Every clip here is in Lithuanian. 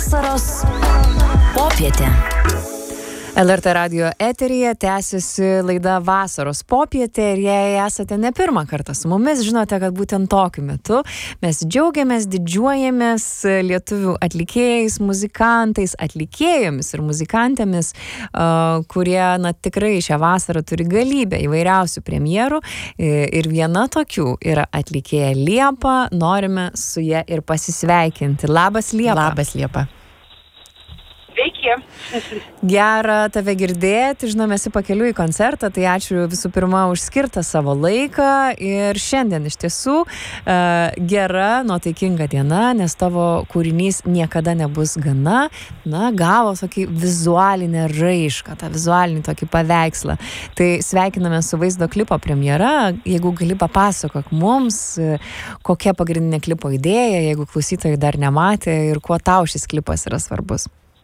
Vasaros popietė. LRT radijo eteryje tęsiasi laida Vasaros popietė ir jei esate ne pirmą kartą su mumis, žinote, kad būtent tokiu metu mes džiaugiamės, didžiuojamės lietuvių atlikėjais, muzikantais, atlikėjomis ir muzikantėmis, kurie tikrai šią vasarą turi galybę įvairiausių premjerų ir viena tokių yra atlikėja Liepa. Norime su ja ir pasisveikinti. Labas, Liepa. Labas, Liepa. Sveiki. Gera tave girdėti, žinome, esi pakeliui į koncertą, tai ačiū visų pirma už skirtą savo laiką ir šiandien iš tiesų gera, nuotaikinga diena, nes tavo kūrinys Niekada nebus gana, gavo tokį vizualinę raišką, tą vizualinį tokį paveikslą. Tai sveikiname su vaizdo klipo premjera, jeigu gali papasakok mums, kokia pagrindinė klipo idėja, jeigu klausytojai dar nematė ir kuo tau šis klipas yra svarbus.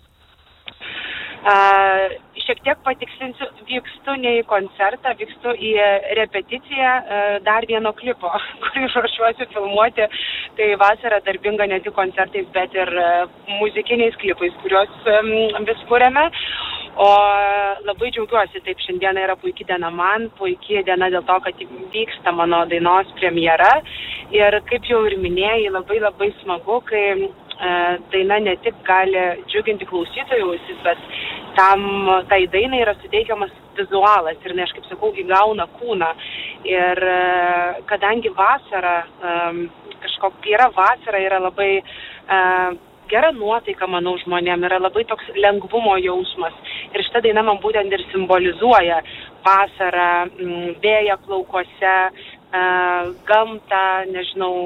Šiek tiek patikslinsiu, vykstu ne į koncertą, vykstu į repeticiją dar vieno klipo, kurį ruošiuosi filmuoti. Tai vasara darbinga ne tik koncertais, bet ir muzikiniais klipais, kuriuos vis kuriame. O labai džiaugiuosi, taip, šiandieną yra puikia diena man, puikia diena dėl to, kad vyksta mano dainos premjera. Ir kaip jau ir minėjai, labai smagu, kai daina ne tik gali džiuginti klausytojų ausis, bet tai dainai yra suteikiamas vizualas ir, aš kaip sakau, įgauna kūną. Ir kadangi vasara, yra vasara, yra labai gera nuotaika, manau, žmonėm, yra labai toks lengvumo jausmas. Ir šita daina man būtent ir simbolizuoja vasarą, vėją plaukuose, gamtą, nežinau,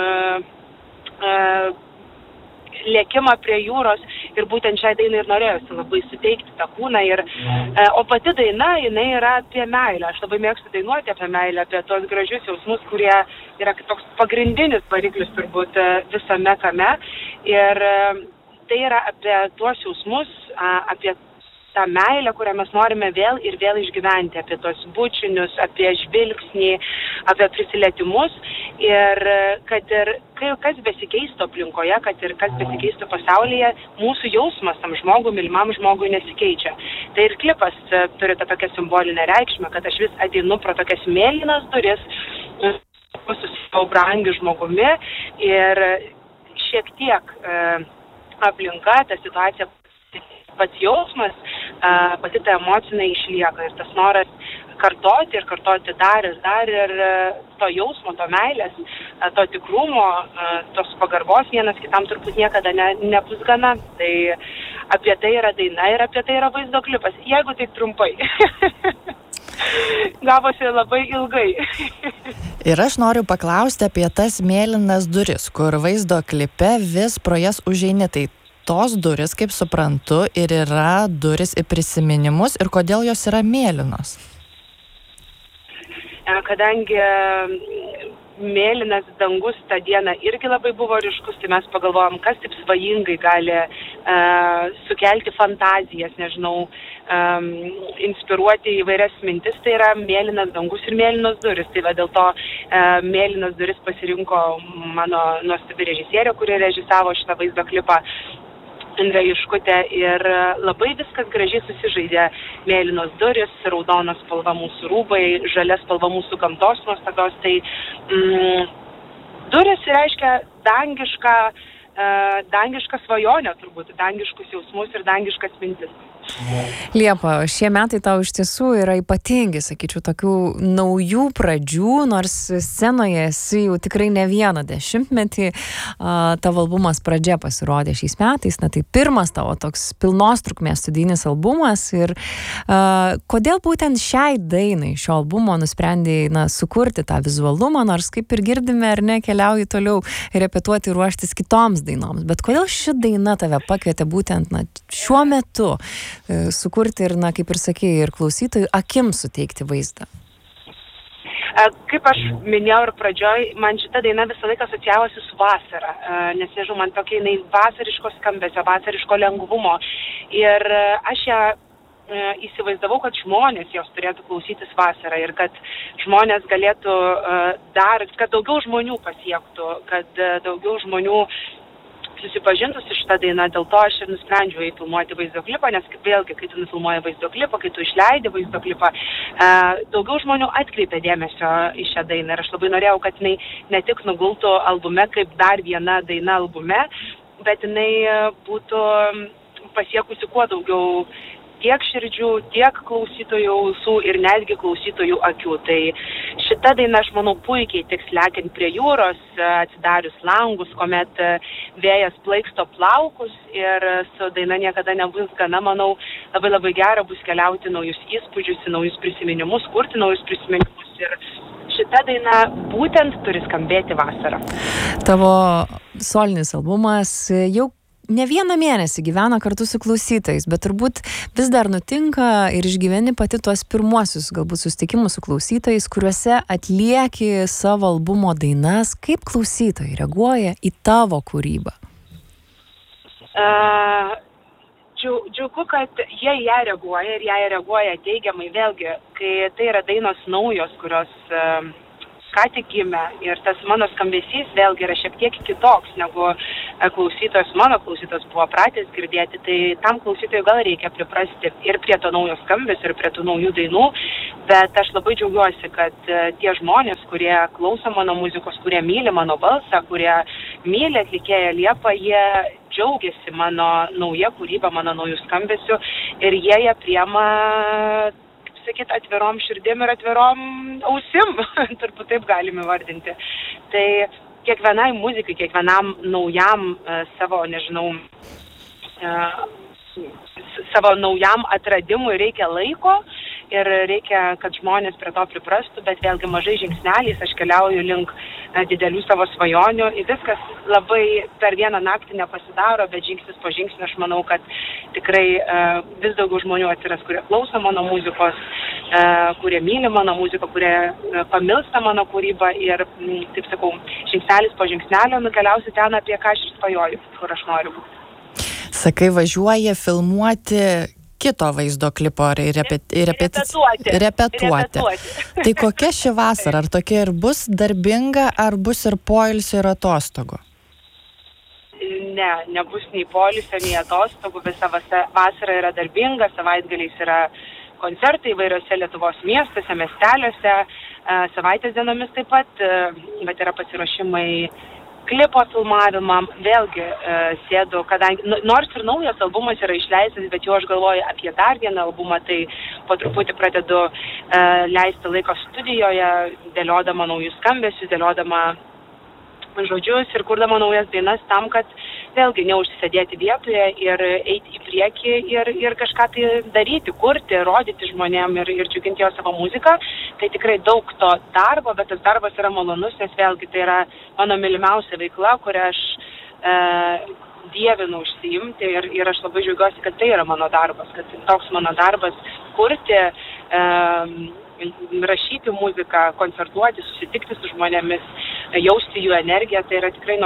lėkimą prie jūros ir būtent šiai dainai ir norėjusi labai suteikti tą kūną. O pati daina, jinai yra apie meilę. Aš labai mėgstu dainuoti apie meilę, apie tos gražius jausmus, kurie yra toks pagrindinis variklis turbūt visame kame. Ir tai yra apie tuos jausmus, apie tą meilę, kurią mes norime vėl ir vėl išgyventi, apie tos bučinius, apie žvilgsnį, apie prisilietimus. Ir kad ir kas besikeistų aplinkoje, kad ir kas besikeistų pasaulyje, mūsų jausmas tam žmogui, mylimam žmogui nesikeičia. Tai ir klipas turi tą tokią simbolinę reikšmę, kad aš vis ateinu pro tokias mėlynas duris, su savo brangiu žmogumi ir šiek tiek aplinka, ta situacija, pats jausmas, pati ta emocinė išlieka ir tas noras kartoti ir kartoti dar ir to jausmo, to meilės, to tikrumo, tos pagarbos vienas kitam turbūt niekada nebus gana. Tai apie tai yra daina ir apie tai yra vaizdo klipas, jeigu taip trumpai. Gavosi labai ilgai. Ir aš noriu paklausti apie tas mėlynas duris, kur vaizdo klipe vis pro jas užeini. Tai tos duris, kaip suprantu, ir yra duris į prisiminimus ir kodėl jos yra mėlynos? Kadangi mėlynas dangus tą dieną irgi labai buvo ryškus, tai mes pagalvojom, kas taip svajingai gali sukelti fantazijas, nežinau, inspiruoti įvairias mintis, tai yra mėlynas dangus ir mėlynos duris. Tai va dėl to mėlynas duris pasirinko mano nuostabi režisierė, kuri režisavo šitą vaizdo klipą, Indra Juškutė, ir labai viskas gražiai susižaidė. Mėlynos duris, raudonos spalva mūsų rūbai, žalia spalva mūsų gamtos nuostabios. Tai duris reiškia dangišką svajonę, turbūt, dangiškus jausmus ir dangiškas mintis. Liepa, šie metai tau iš tiesų yra ypatingi, sakyčiau, tokių naujų pradžių, nors scenoje esi jau tikrai ne vieną dešimtmetį. Tavo albumas Pradžia pasirodė šiais metais, tai pirmas tavo toks pilnos trukmės studijinis albumas. Ir kodėl būtent šiai dainai šio albumo nusprendėjai sukurti tą vizualumą, nors kaip ir girdime, ar ne, keliauji toliau repetuoti, ruoštis kitoms dainoms. Bet kodėl ši daina tave pakvietė būtent šiuo metu sukurti ir, kaip ir sakėjai, ir klausytojų akims suteikti vaizdą? Kaip aš minėjau ir pradžioj, man šita daina visą laiką asocijavosi su vasara, nes, nežinau, man tokia jinai vasariško skambesio, vasariško lengvumo. Ir aš ją įsivaizdavau, kad žmonės jos turėtų klausytis vasarą ir kad žmonės galėtų kad daugiau žmonių pasiektų, kad daugiau žmonių susipažintų su šitą dainą, dėl to aš ir nusprendžiau filmuoti vaizdo klipą, nes vėlgi, kai tu nufilmuoji vaizdo klipą, kai tu išleidi vaizdo klipą, daugiau žmonių atkreipė dėmesio į šią dainą ir aš labai norėjau, kad jinai ne tik nugultų albume kaip dar viena daina albume, bet jinai būtų pasiekusi kuo daugiau tiek širdžių, tiek klausytojų ausų ir netgi klausytojų akių. Tai šita daina, aš manau, puikiai tiks lekiant prie jūros, atsidarius langus, kuomet vėjas plaiksto plaukus ir su daina niekada nebus gana, manau, labai labai gera bus keliauti naujus įspūdžius, naujus prisiminimus, kurti naujus prisiminimus ir šita daina būtent turi skambėti vasarą. Tavo solinis albumas jau ne vieną mėnesį gyvena kartu su klausytojais, bet turbūt vis dar nutinka ir išgyveni pati tuos pirmuosius galbūt susitikimus su klausytojais, kuriuose atlieki savo albumo dainas. Kaip klausytojai reaguoja į tavo kūrybą? Džiugu, kad jie ją reaguoja ir jie reaguoja teigiamai vėlgi, kai tai yra dainos naujos, kurios ką tik gimė ir tas mano skambesys vėlgi yra šiek tiek kitoks negu mano klausytojas buvo pratęs girdėti, tai tam klausytojui gal reikia priprasti ir prie to naujo skambesio, ir prie tų naujų dainų, bet aš labai džiaugiuosi, kad tie žmonės, kurie klauso mano muzikos, kurie myli mano balsą, kurie myli atlikėją Liepą, jie džiaugiasi mano nauja kūryba, mano naujų skambesių ir jie ją priema atvirom širdim ir atvirom ausim, turbūt taip galime vardinti. Tai kiekvienai muzikai, kiekvienam naujam savo naujam atradimui reikia laiko ir reikia, kad žmonės prie to priprastų, bet vėlgi mažai žingsneliais aš keliauju link didelių savo svajonių. Viskas labai per vieną naktį nepasidaro, bet žingsnis po žingsnio aš manau, kad tikrai vis daugiau žmonių atsiras, kurie klauso mano muzikos, kurie myli mano muziką, kurie pamilsta mano kūrybą ir, taip sakau, žingsnelis po žingsnelio nukeliausiu ten, apie ką aš svajoju, kur aš noriu būti. Sakai, važiuoja filmuoti kito vaizdo klipo repetuoti. Tai kokia ši vasara? Ar tokia ir bus darbinga, ar bus ir poilsio ir atostogų? Ne, nebus nei poilsio, nei atostogų. Visa vasara yra darbinga, savaitgaliais yra koncertai įvairiose Lietuvos miestuose, miesteliuose, savaitės dienomis taip pat, bet yra pasiruošimai klipo filmavimam, vėlgi sėdu, kadangi, nors ir naujas albumas yra išleistas, bet jau aš galvoju apie dar vieną albumą, tai po truputį pradedu leisti laiko studijoje, dėliodama naujus skambesius, dėliodama žodžius ir kurdama naujas dainas tam, kad vėlgi neužsisėdėti vietoje ir eiti į priekį ir kažką tai daryti, kurti, rodyti žmonėm ir džiuginti jo savo muziką. Tai tikrai daug to darbo, bet tas darbas yra malonus, nes vėlgi tai yra mano mylimiausia veikla, kurią aš dievinu užsiimti ir aš labai džiaugiuosi, kad tai yra mano darbas, kad toks mano darbas kurti, rašyti muziką, koncertuoti, susitikti su žmonėmis, jausti jų energiją, tai yra tikrai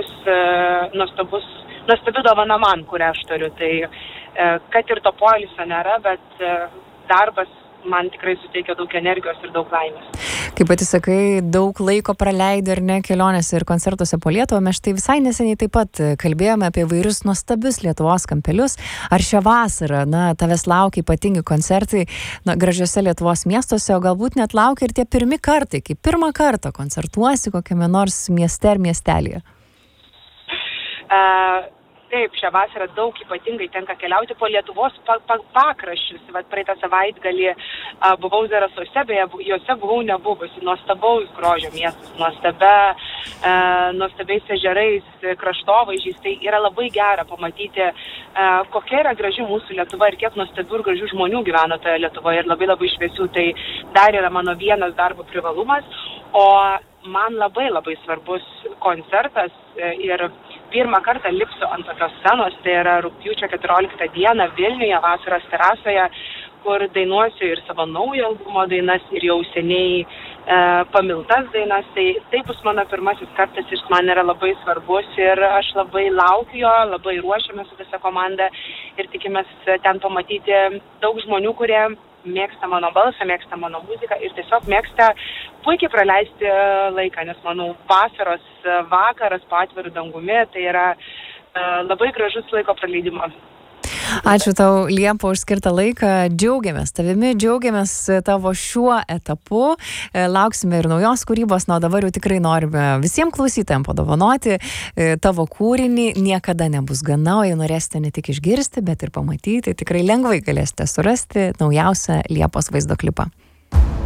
nuostabi dovana man, kurią aš turiu. Tai kad ir to poilsio nėra, bet darbas man tikrai suteikia daug energijos ir daug laimės. Kaip pati sakai, daug laiko praleidai ir ne kelionėse ir koncertuose po Lietuvą. Mes štai visai neseniai taip pat kalbėjome apie vairius nuostabius Lietuvos kampelius. Ar šią vasarą, tavęs laukia ypatingi koncertai gražiuose Lietuvos miestuose, o galbūt net laukia ir tie pirmi kartai, kaip pirmą kartą koncertuosi kokiame nors mieste ar miestelėje? Taip, šią vasarą daug ypatingai tenka keliauti po Lietuvos pakraščius. Praeitą savaitgalį buvau Zarasuose, beje, juose buvau nebuvusi. Nuostabaus grožio miestas, nuostabiais ežerais, kraštovaizdžiais. Tai yra labai gera pamatyti, kokia yra graži mūsų Lietuva ir kiek nuostabių ir gražių žmonių gyvena toje Lietuvoje ir labai labai šviesių. Tai dar yra mano vienas darbo privalumas. O man labai labai svarbus koncertas ir pirmą kartą lipsiu ant tokios scenos, tai yra rugpjūčio 14 dieną Vilniuje, vasaros terasoje, kur dainuosiu ir savo naujo albumo dainas ir jau seniai pamiltas dainas. Tai bus mano pirmasis kartas, jis man yra labai svarbus ir aš labai laukiu jo, labai ruošiamės su visa komanda ir tikimės ten pamatyti daug žmonių, kurie mėgsta mano balsą, mėgsta mano muziką ir tiesiog mėgsta puikiai praleisti laiką, nes manau vasaros vakaras po atviru dangumi tai yra labai gražus laiko praleidimas. Ačiū tau, Liepa, už skirtą laiką. Džiaugiamės tavimi, džiaugiamės tavo šiuo etapu. Lauksime ir naujos kūrybos. Na, dabar jau tikrai norime visiems klausytojams padovanoti tavo kūrinį. Niekada nebus gana, o jei norėsite ne tik išgirsti, bet ir pamatyti, tikrai lengvai galėsite surasti naujausią Liepos vaizdo klipą.